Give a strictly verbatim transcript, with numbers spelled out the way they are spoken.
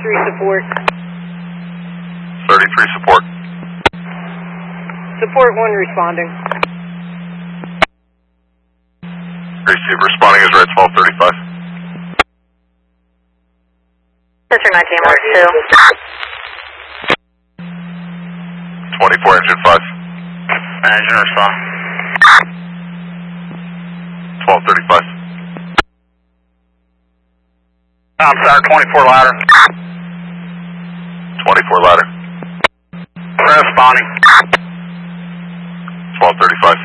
thirty-three support. thirty-three support. Support one responding. Receive responding is red twelve thirty-five. District nineteen, mark two. twenty-four engine five. Engine respond. twelve thirty-five. I'm sorry, twenty-four ladder. twenty-four ladder. Responding. twelve thirty-five.